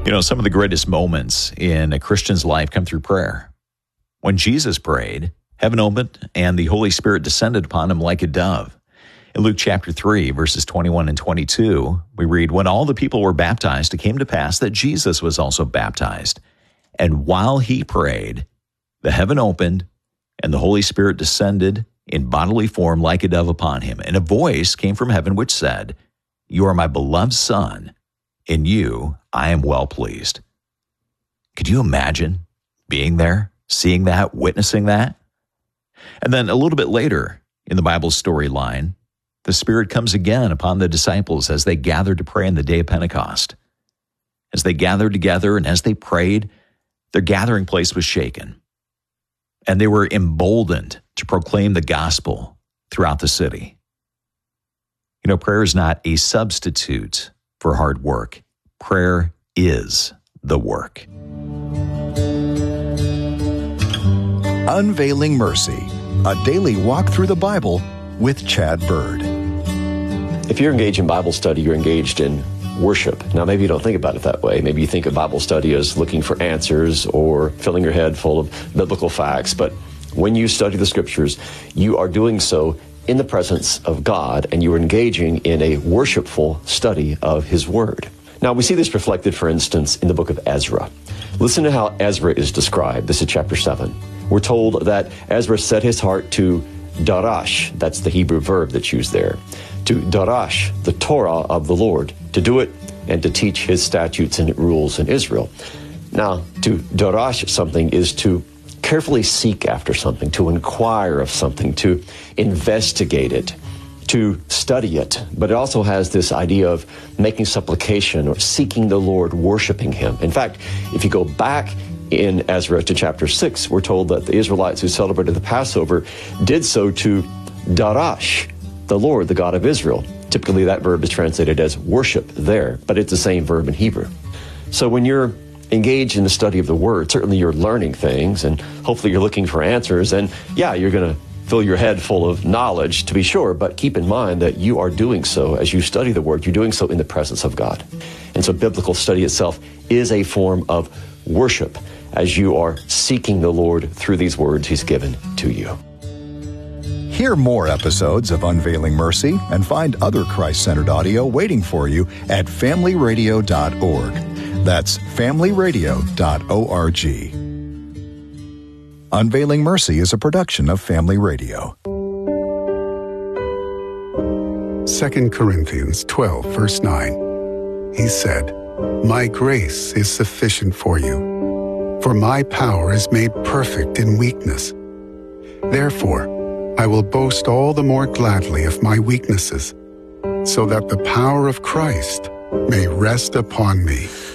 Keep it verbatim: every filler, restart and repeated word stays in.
You know, some of the greatest moments in a Christian's life come through prayer. When Jesus prayed, heaven opened and the Holy Spirit descended upon him like a dove. In Luke chapter three, verses twenty-one and twenty-two, we read, "When all the people were baptized, it came to pass that Jesus was also baptized. And while he prayed, the heaven opened and the Holy Spirit descended in bodily form like a dove upon him. And a voice came from heaven which said, 'You are my beloved Son, in you I am well pleased.'" Could you imagine being there, seeing that, witnessing that? And then a little bit later in the Bible storyline, the Spirit comes again upon the disciples as they gathered to pray on the day of Pentecost. As they gathered together and as they prayed, their gathering place was shaken. And they were emboldened to proclaim the gospel throughout the city. You know, prayer is not a substitute for hard work. Prayer is the work. Unveiling Mercy, a daily walk through the Bible with Chad Bird. If you're engaged in Bible study, you're engaged in worship. Now, maybe you don't think about it that way. Maybe you think of Bible study as looking for answers or filling your head full of biblical facts. But when you study the Scriptures, you are doing so in the presence of God, and you are engaging in a worshipful study of His Word. Now, we see this reflected, for instance, in the book of Ezra. Listen to how Ezra is described. This is chapter seven. We're told that Ezra set his heart to darash, that's the Hebrew verb that's used there, to darash the Torah of the Lord, to do it and to teach His statutes and rules in Israel. Now, to darash something is to carefully seek after something, to inquire of something, to investigate it, to study it. But it also has this idea of making supplication or seeking the Lord, worshiping Him. In fact, if you go back in Ezra to chapter six, we're told that the Israelites who celebrated the Passover did so to darash the Lord, the God of Israel. Typically that verb is translated as worship there, but it's the same verb in Hebrew. So when you're engaged in the study of the Word, certainly you're learning things and hopefully you're looking for answers, and yeah, you're going to fill your head full of knowledge, to be sure, but keep in mind that you are doing so as you study the Word, you're doing so in the presence of God. And so biblical study itself is a form of worship as you are seeking the Lord through these words He's given to you. Hear more episodes of Unveiling Mercy and find other Christ-centered audio waiting for you at family radio dot org. That's family radio dot org. Unveiling Mercy is a production of Family Radio. Second Corinthians twelve, verse nine. He said, "My grace is sufficient for you, for my power is made perfect in weakness. Therefore, I will boast all the more gladly of my weaknesses, so that the power of Christ may rest upon me."